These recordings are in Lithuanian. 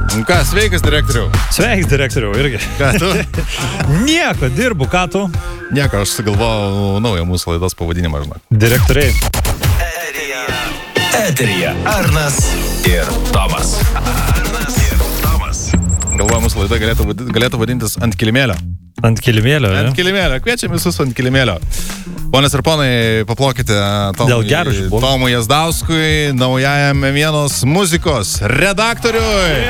Ką, sveikas, direktoriau. Sveiks, direktoriau, irgi. Ką tu? Nieko, dirbu, ką tu? Nieko, aš sugalvojau naują mūsų laidos pavadinimą, žinok. Direktoriai. Eteryje Arnas ir Tomas. Galvoju, mūsų laida galėtų vadintis Ant kilimėlio. Ant kilimėlio, Ant kilimėlio. Kviečiam visus ant kilimėlio. Ponas ir ponai, paplokite Tomui Jazdauskui, naujajam Vienos muzikos redaktoriui.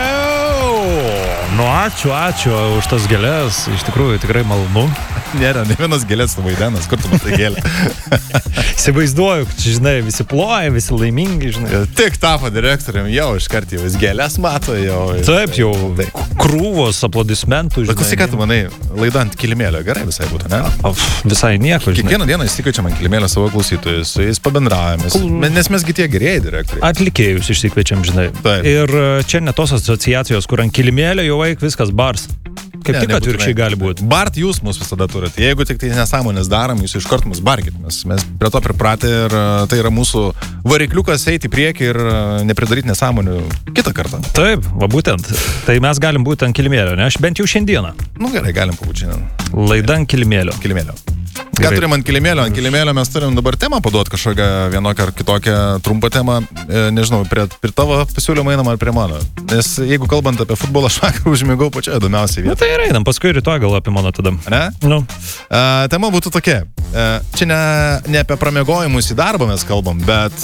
Nu, ačiū už tas gėlės. Iš tikrųjų, tikrai malonu. Nėra, ne vienas gėlės vaidenas, kur tu matai gėlę. Įsivaizduoju, kad, žinai, visi ploja, visi laimingi, žinai. Tik tapo direktorium, jau iškart jau vis gėlės mato, jau. Taip, jau krūvos aplodismentų, žinai. Bet klausyk, ką tu manai, laida ant kilimėlio, gerai visai būtų, ne? Visai nieko, žinai. Kiekvieną dieną įsikviečiam ant kilimėlio savo klausytojus, su jais pabendravėmės, nes mesgi tie gerieji direktoriai. Atlikėjus išsikviečiam, žinai. Taip. Ir čia ne tos asociacijos, kur ant kilimėlio jau eik viskas bars. Kaip tik atvirkščiai gali būti. Bart jūs mus visada turite. Jeigu tik tai nesąmonės darom, jūs iškart mus barkit. Mes prie to pripratę ir tai yra mūsų varikliukas eiti į priekį ir nepridaryti nesąmonių kitą kartą. Taip, va būtent. Tai mes galim būti ant kilimėlio, ne? Aš bent jau šiandieną. Nu gerai, galim pabūti šiandien. Laida ant kilimėlio. Ką turim ant kilimėlio? Ant kilimėlio mes turim dabar temą paduoti kažkokią vienokią ar kitokią trumpą temą. Nežinau, prie tavo pasiūlymą einam ar prie mano. Nes jeigu kalbant apie futbolą, aš vakar užmigau pačioje įdomiausiai vietoje. Na tai ir einam, paskui rytoj gal apie mano tada. Ne? Nu. Tema būtų tokia. Čia ne apie pramiegojimus į darbą mes kalbam, bet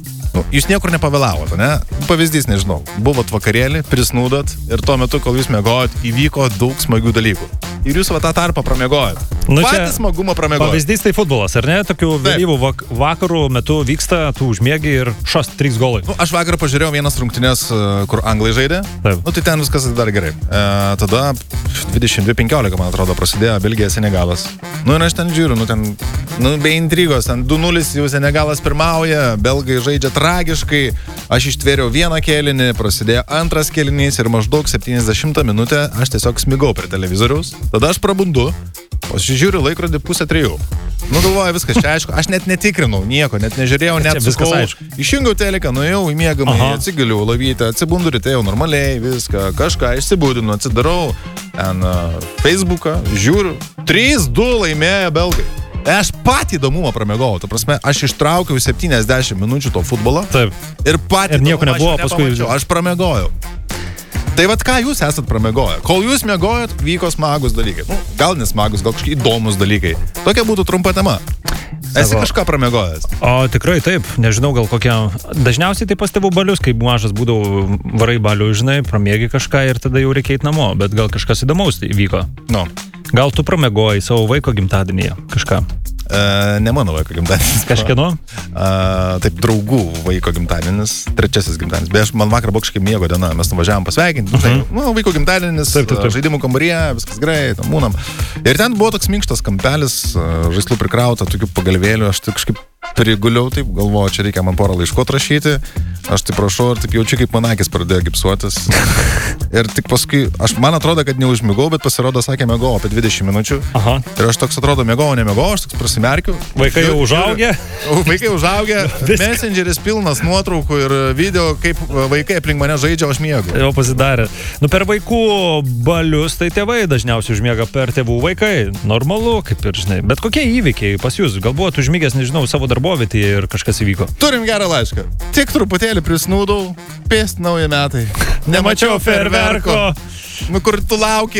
jūs niekur nepavėlavot, ne? Pavyzdys, nežinau. Buvot vakarėlį, prisnūdot ir tuo metu, kol jūs miegojot, įvyko daug smagių dalykų. Ir jūs va tą tarpą pramiegojot. Nu, patį smagumą pramiegojot. Pavyzdys tai futbolas, ar ne? Tokių vėlyvų vakarų metu vyksta, tu užmiegi ir 3 golai. Nu, aš vakar pažiūrėjau vienas rungtynės, kur anglai žaidė. Taip. Nu, tai ten viskas dar gerai. Tada 22:15, man atrodo, prasidėjo Belgija Senegalas. Nu, ir aš ten žiūriu, be intrigos, ten 2-0 jau Senegalas pirmauja, belgai žaidžia tragiškai. Aš ištvėriau vieną kėlinį, prasidėjo antras kėlinys ir maždaug 70 minutę aš tiesiog smigau prie televizoriaus. Tada aš prabundu, o žiūriu laikrodį 2:30. Nu, galvoju, viskas čia aišku. Aš net netikrinau nieko, net nežiūrėjau, net viskas aišku. Išjungiau teleką, nuėjau į miegamąjį, atsigaliu lavytę, atsibundu ryte jau normaliai, viską, kažką išsibūdinu, atsidarau ten Facebooką, žiūriu, 3-2 laimėjo belgai. Aš patį įdomumą pramiegojau, ta prasme, aš ištraukiau 70 minučių to futbolo. Taip. Ir patį nieko nebuvo, paskui aš pramiegojau. Tai vat ką jūs esat pramiegoję? Kol jūs miegojot, vyko smagus dalykai. Nu, gal nesmagus, gal kažkokie įdomus dalykai. Tokia būtų trumpa tema. Esi kažką pramiegojęs? O tikrai taip, nežinau, gal kokia. Dažniausiai tai pastebėjau balius, kai mažas būdavau, varai balių, žinai, pramiegi kažką ir tada jau reikia eiti namo, bet gal kažkas įdomaus įvyko. No. Gal tu pramiegojai savo vaiko gimtadienyje kažką? Ne mano vaiko gimtadienis. Kažkieno? Taip, draugų vaiko gimtadienis, 3 gimtadienis. Beje, man vakar buvo kažkaip miego diena, mes nuvažiavom pasveikinti. Vaiko gimtadienis, žaidimų kambaryje, viskas gerai, tam mūnam. Ir ten buvo toks minkštas kampelis, žaislų prikrauta, tokių pagalvėlių, aš tik kažkaip priguliau, taip galvoju, čia reikia man porą laiškų atrašyti. Aš taip prašau ir taip jaučiu, kaip man akis pradėjo gipsuotis. Ir tik paskui, man atrodo, kad neužmigau, bet pasirodo, sakė, miegojau apie 20 minučių. Aha. Ir aš toks atrodo, miegojau, aš toks prasimerkiu. Vaikai jau užaugę? Vaikai užaugę. Messengeris pilnas nuotraukų ir video, kaip vaikai aplink mane žaidžia, aš miegu. Jau pasidarė. Nu, per vaikų balius, tai tėvai dažniausiai užmiega, per tėvų vaikai. Normalu, kaip ir žinai. Bet kokie įvykiai pas jūs? Gal buvot užmigęs, nežinau, savo darbovietėje ir kažkas įvyko? Turim gerą laišką. Tik truputėlį prisnūdau, pėst nauji metai. Nemačiau fejerverko. Nu, kur tu lauki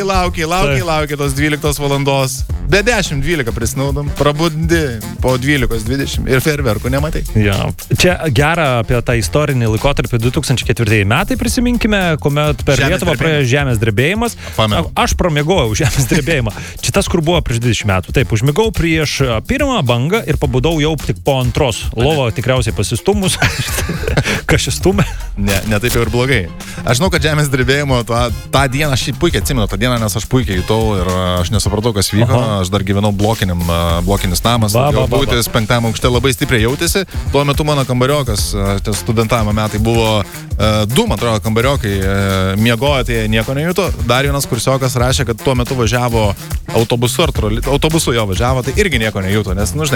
tos 12 valandos. Be 10-12 prisnaudom, prabundi po 12-20 ir fejerverkų nematai. Ja. Čia gera apie tą istorinį laikotarpį 2004 metai prisiminkime, kuomet per Lietuvą praėjo žemės drebėjimas. Aš pramiegojau žemės drebėjimą. Čia tas, kur buvo prieš 20 metų. Taip, užmigau prieš pirmą bangą ir pabudau jau tik po antros. Lova tikriausiai pasistumus. Kas čia stumė? Ne taip jau ir blogai. Aš žinau, kad žemės drebėjimo tą dieną, aš puikiai atsimenu tą dieną, nes aš puikiai jutau ir aš nesupratau, kas vyko. Aha. Aš dar gyvenau blokinis namas. Būtis 5 aukšte labai stipriai jautėsi. Tuo metu mano kambariokas, studentavimo metai buvo 2, man atrodo, kambariokai miegojo, tai nieko nejuto. Dar vienas kursiokas rašė, kad tuo metu važiavo autobusu jo važiavo, tai irgi nieko nejuto, nes, nu, žinai,